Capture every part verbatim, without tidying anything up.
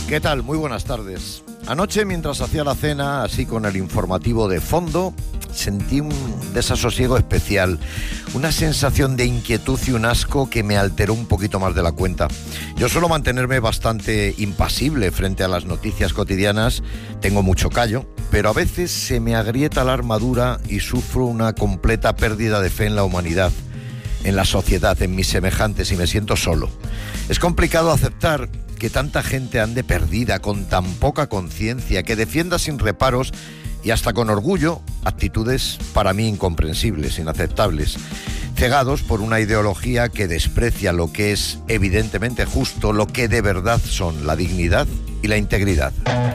¿Qué tal? Muy buenas tardes. Anoche, mientras hacía la cena, así con el informativo de fondo, sentí un desasosiego especial, una sensación de inquietud y un asco que me alteró un poquito más de la cuenta. Yo suelo mantenerme bastante impasible frente a las noticias cotidianas, tengo mucho callo, pero a veces se me agrieta la armadura y sufro una completa pérdida de fe en la humanidad, en la sociedad, en mis semejantes, y me siento solo. Es complicado aceptar que tanta gente ande perdida, con tan poca conciencia, que defienda sin reparos y hasta con orgullo actitudes para mí incomprensibles, inaceptables, cegados por una ideología que desprecia lo que es evidentemente justo, lo que de verdad son la dignidad y la integridad.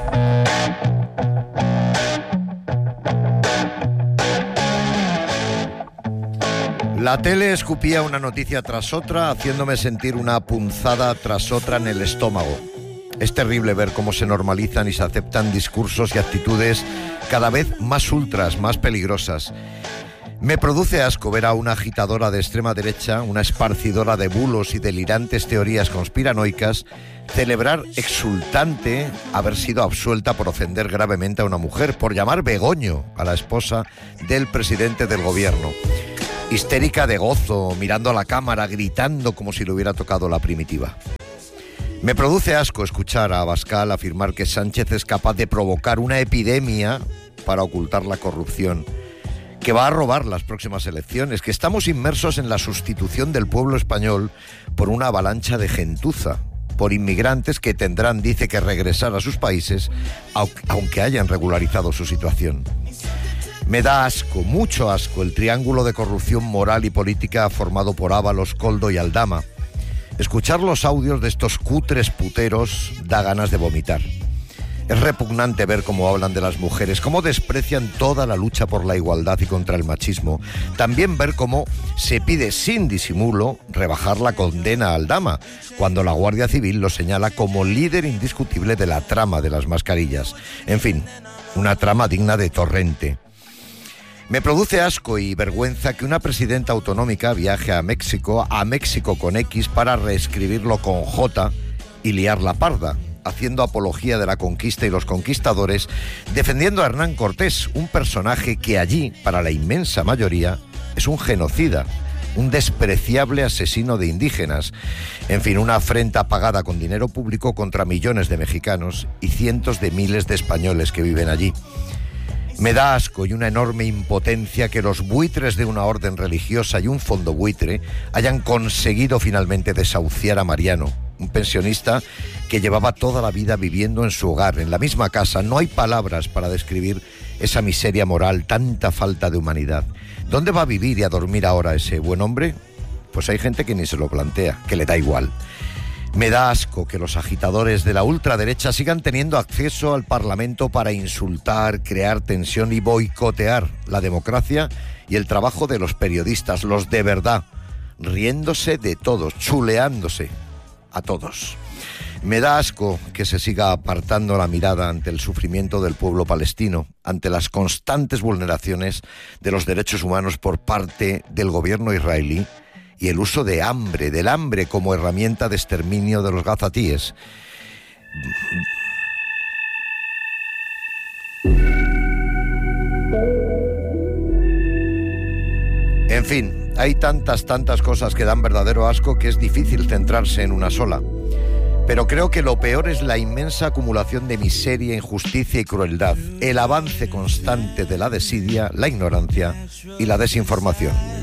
La tele escupía una noticia tras otra, haciéndome sentir una punzada tras otra en el estómago. Es terrible ver cómo se normalizan y se aceptan discursos y actitudes cada vez más ultras, más peligrosas. Me produce asco ver a una agitadora de extrema derecha, una esparcidora de bulos y delirantes teorías conspiranoicas, celebrar exultante haber sido absuelta por ofender gravemente a una mujer, por llamar Begoño a la esposa del presidente del gobierno. Histérica de gozo, mirando a la cámara, gritando como si le hubiera tocado la primitiva. Me produce asco escuchar a Abascal afirmar que Sánchez es capaz de provocar una epidemia para ocultar la corrupción, que va a robar las próximas elecciones, que estamos inmersos en la sustitución del pueblo español por una avalancha de gentuza, por inmigrantes que tendrán, dice, que regresar a sus países, aunque hayan regularizado su situación. Me da asco, mucho asco, el triángulo de corrupción moral y política formado por Ábalos, Koldo y Aldama. Escuchar los audios de estos cutres puteros da ganas de vomitar. Es repugnante ver cómo hablan de las mujeres, cómo desprecian toda la lucha por la igualdad y contra el machismo. También ver cómo se pide sin disimulo rebajar la condena a Aldama, cuando la Guardia Civil lo señala como líder indiscutible de la trama de las mascarillas. En fin, una trama digna de Torrente. Me produce asco y vergüenza que una presidenta autonómica viaje a México, a México con X, para reescribirlo con J y liar la parda, haciendo apología de la conquista y los conquistadores, defendiendo a Hernán Cortés, un personaje que allí, para la inmensa mayoría, es un genocida, un despreciable asesino de indígenas. En fin, una afrenta pagada con dinero público contra millones de mexicanos y cientos de miles de españoles que viven allí. Me da asco y una enorme impotencia que los buitres de una orden religiosa y un fondo buitre hayan conseguido finalmente desahuciar a Mariano, un pensionista que llevaba toda la vida viviendo en su hogar, en la misma casa. No hay palabras para describir esa miseria moral, tanta falta de humanidad. ¿Dónde va a vivir y a dormir ahora ese buen hombre? Pues hay gente que ni se lo plantea, que le da igual. Me da asco que los agitadores de la ultraderecha sigan teniendo acceso al Parlamento para insultar, crear tensión y boicotear la democracia y el trabajo de los periodistas, los de verdad, riéndose de todos, chuleándose a todos. Me da asco que se siga apartando la mirada ante el sufrimiento del pueblo palestino, ante las constantes vulneraciones de los derechos humanos por parte del gobierno israelí, y el uso de hambre, del hambre como herramienta de exterminio de los gazatíes. En fin, hay tantas, tantas cosas que dan verdadero asco que es difícil centrarse en una sola. Pero creo que lo peor es la inmensa acumulación de miseria, injusticia y crueldad, el avance constante de la desidia, la ignorancia y la desinformación.